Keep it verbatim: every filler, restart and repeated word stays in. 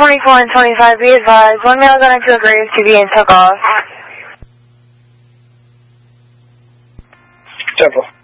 twenty-four and twenty-five, be advised. One male got into a grave to be and took off. Several.